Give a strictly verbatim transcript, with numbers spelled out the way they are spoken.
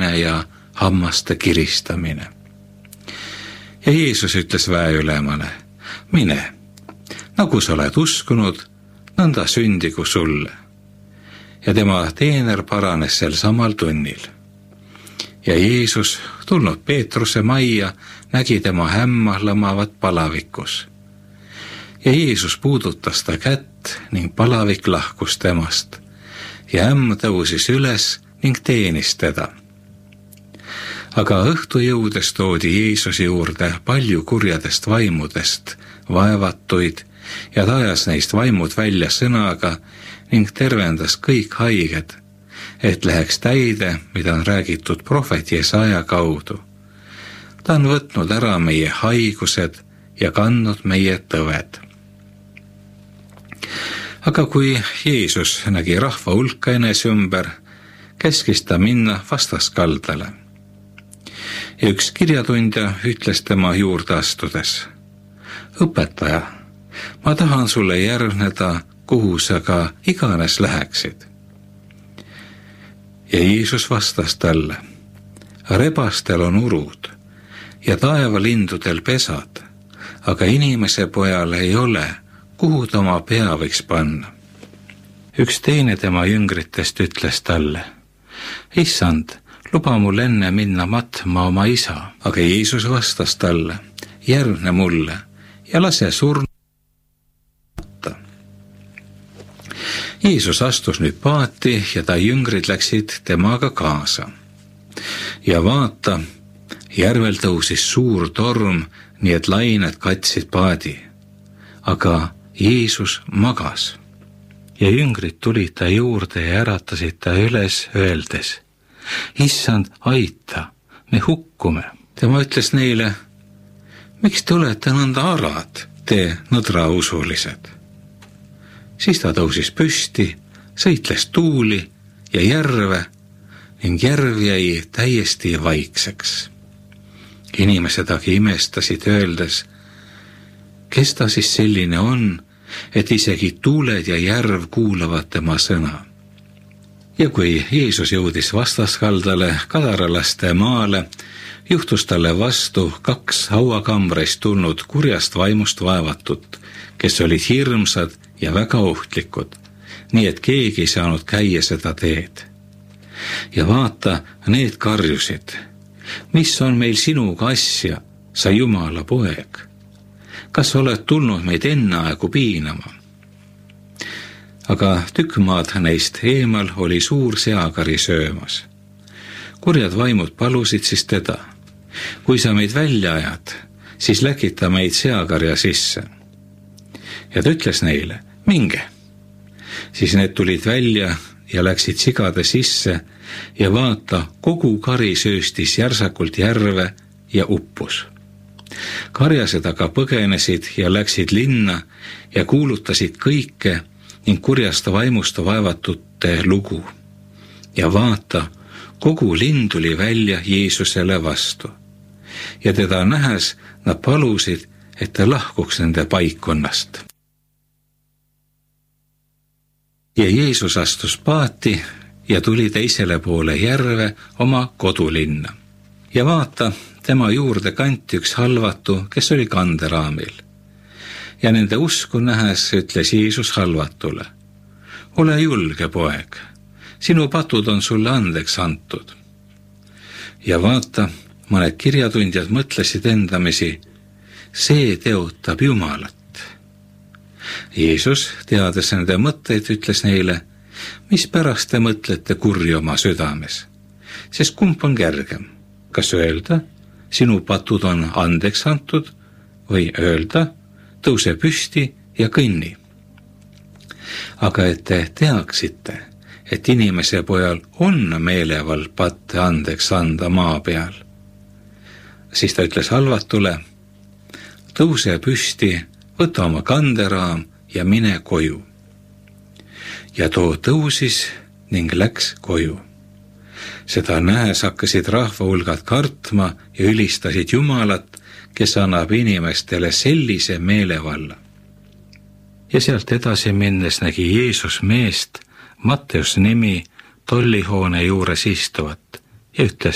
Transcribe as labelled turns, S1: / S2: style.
S1: löömine ja hammaste kiristamine. Ja Jeesus ütles väeülemale, mine, nagu sa oled uskunud, nõnda sündigu sulle. Ja tema teener paranes sel samal tunnil. Ja Jeesus, tulnud Peetruse majja, nägi tema hämma lamavat palavikus. Ja Jeesus puudutas ta kätt ning palavik lahkus temast. Ja ämm tõusis üles ning teenis teda. Aga õhtu jõudes toodi Jeesuse juurde palju kurjadest vaimudest, vaevatuid, ja ta ajas neist vaimud välja sõnaga ning tervendas kõik haiged, et läheks täide, mida on räägitud prohveti Jesaja kaudu. Ta on võtnud ära meie haigused ja kandnud meie tõved. Aga kui Jeesus nägi rahva hulka enese ümber, käskis ta minna vastaskaldale. Ja üks kirjatundja ütles tema juurde astudes, õpetaja, ma tahan sulle järgneda, kuhu sa ka iganes läheksid. Ja Jeesus vastas talle, rebastel on urud ja taevalindudel pesad, aga inimese pojal ei ole, kuhu ta oma pea võiks panna. Üks teine tema jüngritest ütles talle, issand, luba mul enne minna matma oma isa, aga Jeesus vastas talle, järgne mulle ja lase surnu. Jeesus astus nüüd paati ja ta jüngrid läksid temaga kaasa. Ja vaata, järvel tõusis suur torm, nii et lained katsid paadi. Aga Jeesus magas. Ja jüngrid tulid ta juurde ja äratasid ta üles öeldes, issand, aita, me hukkume. Tema ütles neile, miks te olete nõnda arad, te nõdrausulised? Siis ta tõusis püsti, sõitles tuuli ja järve ning järv jäi täiesti vaikseks. Inimesed aga imestasid öeldes, kes ta siis selline on, et isegi tuuled ja järv kuulavad tema sõna. Ja kui Jeesus jõudis vastaskaldale kadaralaste maale, juhtus talle vastu kaks hauakambrist tulnud kurjast vaimust vaevatut, kes olid hirmsad ja väga ohtlikud, nii et keegi ei saanud käia seda teed. Ja vaata, need karjusid, mis on meil sinuga asja, sa Jumala poeg? Kas oled tulnud meid enneaegu piinama? Aga tükk maad neist eemal oli suur seakari söömas. Kurjad vaimud palusid siis teda, kui sa meid välja ajad, siis läkita meid seakarja sisse. Ja ta ütles neile, minge. Siis need tulid välja ja läksid sigade sisse ja vaata, kogu kari sööstis järsakult järve ja uppus. Karjased aga põgenesid ja läksid linna ja kuulutasid kõike ning kurjasta vaimusta vaevatute lugu. Ja vaata, kogu linn tuli välja Jeesusele vastu. Ja teda nähes nad palusid, et ta lahkuks nende paikkonnast. Ja Jeesus astus paati ja tuli teisele poole järve oma kodulinna. Ja vaata, tema juurde kanti üks halvatu, kes oli kanderaamil. Ja nende usku nähes ütles Jeesus halvatule, ole julge, poeg, sinu patud on sulle andeks antud. Ja vaata, mõned kirjatundjad mõtlesid endamisi, see teotab Jumalat. Jeesus, teades nende mõtteid, ütles neile, mis pärast te mõtlete kurja oma südames, sest kumb on kergem, kas öelda, sinu patud on andeks antud, või öelda, tõuse püsti ja kõnni. Aga et te teaksite, et inimese pojal on meelevald patte andeks anda maa peal, siis ta ütles halvatule, tõuse püsti, võta oma kanderaam ja mine koju. Ja too tõusis ning läks koju. Seda nähes hakkasid rahva hulgad kartma ja ülistasid Jumalat, kes annab inimestele sellise meelevalla. Ja sealt edasi minnes nägi Jeesus meest, Matteus nimi, tollihoone juures istuvat ja ütles